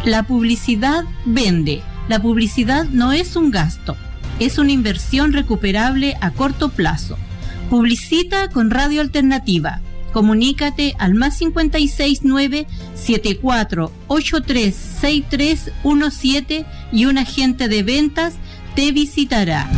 La publicidad vende. La publicidad no es un gasto, es una inversión recuperable a corto plazo. Publicita con Radio Alternativa. Comunícate al +56 974836317 y un agente de ventas te visitará.